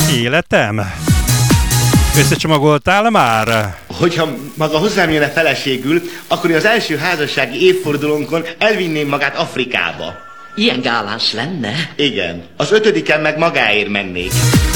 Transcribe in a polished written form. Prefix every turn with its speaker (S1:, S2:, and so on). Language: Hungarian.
S1: Életem? Összecsomagoltál már?
S2: Hogyha maga hozzám jönne feleségül, akkor én az első házassági évfordulónkon elvinném magát Afrikába.
S3: Ilyen gálás lenne?
S2: Igen. Az 5-en meg magáért mennék.